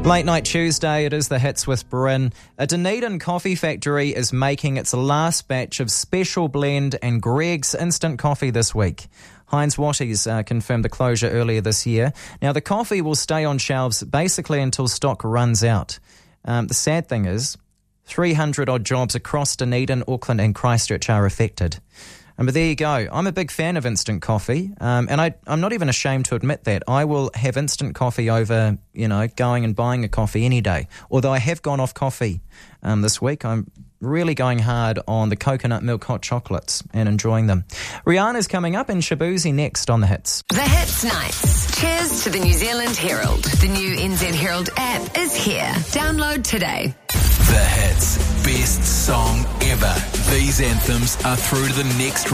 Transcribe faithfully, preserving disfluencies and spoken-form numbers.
Late Night Tuesday, it is the hits with Bryn. A Dunedin coffee factory is making its last batch of Special Blend and Greggs instant coffee this week. Heinz Watties uh, confirmed the closure earlier this year. Now, the coffee will stay on shelves basically until stock runs out. Um, the sad thing is, three hundred odd jobs across Dunedin, Auckland and Christchurch are affected. Um, but there you go. I'm a big fan of instant coffee, um, and I, I'm not even ashamed to admit that. I will have instant coffee over, you know, going and buying a coffee any day. Although I have gone off coffee um, this week. I'm really going hard on the coconut milk hot chocolates and enjoying them. Rihanna's coming up and Shabuzi next on The Hits. The Hits Nights. Cheers to the New Zealand Herald. The new N Z Herald app is here. Download today. The Hits. Best song ever. These anthems are through to the next